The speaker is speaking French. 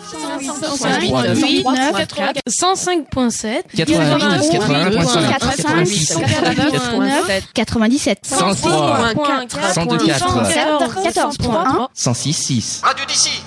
105.7, 97, 103, 102.4, 14.1, 106.6. Radio d'ici.